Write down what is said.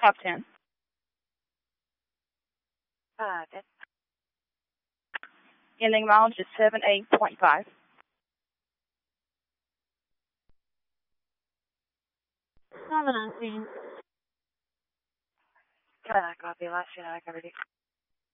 Top 10. Then Ending mileage is 78.5. 17. copy. Last unit I covered you.